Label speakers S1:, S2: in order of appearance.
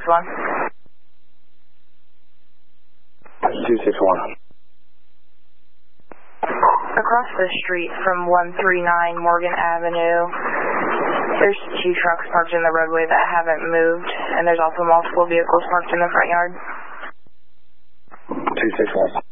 S1: 261.
S2: 261.
S1: Across the street from 139 Morgan Avenue, there's 2 trucks parked in the roadway that haven't moved, and there's also multiple vehicles parked in the front yard.
S2: 261.